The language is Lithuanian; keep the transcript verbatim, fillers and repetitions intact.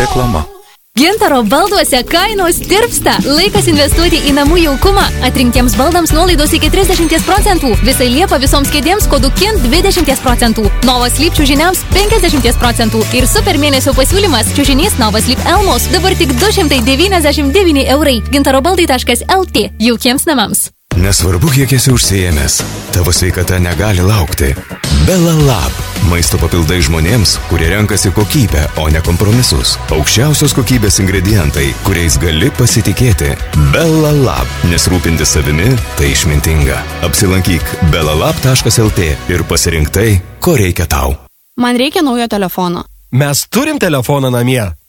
reklama. Gintaro balduose kainos tirpsta. Laikas investuoti į namų jaukumą. Atrinktiems baldams nuolaidos iki trisdešimt procentų. Visai Liepa visoms kėdėms kodu K I N dvidešimt procentų. Nova Sleep čiužiniams penkiasdešimt procentų. Ir super mėnesio pasiūlymas čiužinys Nova Sleep Elmos dabar tik du šimtai devyniasdešimt devyni eurai. gintarobaldai taškas el tė. Jaukiems namams. Nesvarbu, kiek esi užsiėmęs, tavo sveikata negali laukti. Bella Lab. Maisto papildai žmonėms, kurie renkasi kokybę, o ne kompromisus. Aukščiausios kokybės ingredientai, kuriais gali pasitikėti. Bella Lab. Nes rūpinti savimi tai išmintinga. Apsilankyk bella lab taškas el tė ir pasirink tai, ko reikia tau. Man reikia naujo telefono. Mes turim telefoną namie.